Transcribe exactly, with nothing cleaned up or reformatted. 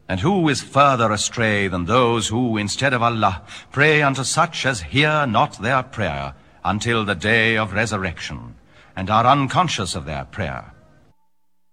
And who is further astray than those who, instead of Allah, pray unto such as hear not their prayer until the day of resurrection, and are unconscious of their prayer?